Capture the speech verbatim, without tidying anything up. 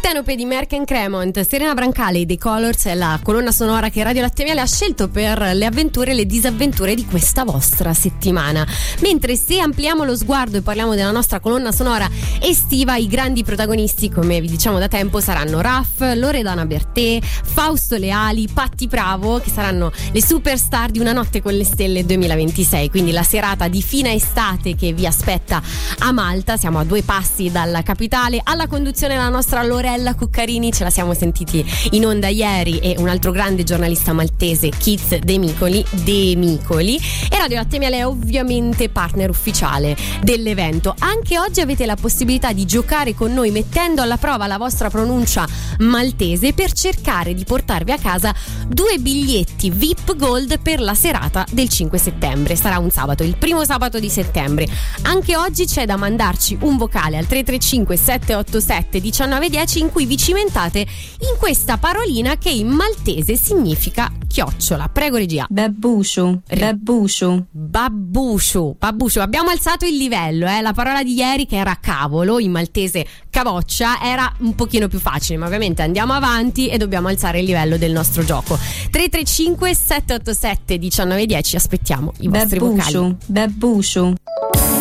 Partenope di Merck and Cremont, Serena Brancale dei Colors è la colonna sonora che Radio Latte Miele ha scelto per le avventure e le disavventure di questa vostra settimana. Mentre se ampliamo lo sguardo e parliamo della nostra colonna sonora estiva, i grandi protagonisti, come vi diciamo da tempo, saranno Raff, Loredana Bertè, Fausto Leali, Patti Bravo, che saranno le superstar di Una notte con le stelle duemilaventisei, quindi la serata di fine estate che vi aspetta a Malta. Siamo a due passi dalla capitale. Alla conduzione la nostra Lorella Cuccarini, ce la siamo sentiti in onda ieri, e un altro grande giornalista maltese, Keith De Micoli, De Micoli. E Radio Latte Miele è ovviamente partner ufficiale dell'evento. Anche oggi avete la possibilità di giocare con noi mettendo alla prova la vostra pronuncia maltese per cercare di portarvi a casa due biglietti V I P Gold per la serata del cinque settembre. Sarà un sabato, il primo sabato di settembre. Anche oggi c'è da mandarci un vocale al tre tre cinque sette otto sette uno nove uno zero in cui vi cimentate in questa parolina che in maltese significa chiocciola. Prego regia. Babbuscio, babbuscio. Babbuscio, babbuscio. Abbiamo alzato il livello, eh? La parola di ieri, che era cavolo, in maltese cavoccia, era un pochino più facile, ma ovviamente andiamo avanti e dobbiamo alzare il livello del nostro gioco. tre tre cinque sette otto sette uno nove uno zero, aspettiamo i vostri babbuscio, vocali. Babbuscio.